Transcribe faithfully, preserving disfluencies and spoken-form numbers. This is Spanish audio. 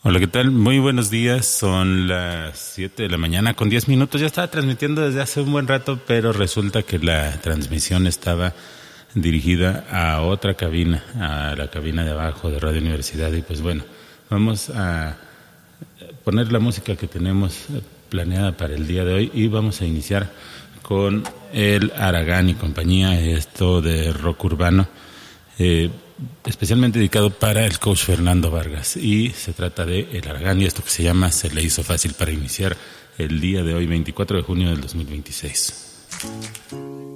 Hola, ¿qué tal? Muy buenos días, son las siete de la mañana con diez minutos. Ya estaba transmitiendo desde hace un buen rato, pero resulta que la transmisión estaba dirigida a otra cabina, a la cabina de abajo de Radio Universidad. Y pues bueno, vamos a poner la música que tenemos planeada para el día de hoy y vamos a iniciar con el Aragán y compañía, esto de rock urbano. Eh, especialmente dedicado para el coach Fernando Vargas, y se trata de El Aragán y esto que se llama Se le hizo fácil, para iniciar el día de hoy, veinticuatro de junio del dos mil veintiséis.